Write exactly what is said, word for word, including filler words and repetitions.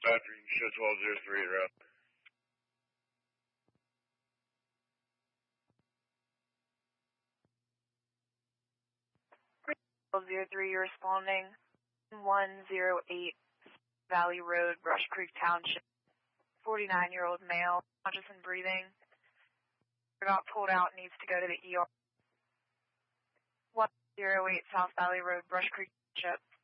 Dispatcher, you can show twelve oh three route. twelve oh three, you're responding. one oh eight Valley Road, Brush Creek Township. forty-nine-year-old male, conscious and breathing. Got pulled out, needs to go to the E R. one oh eight South Valley Road, Brush Creek Township.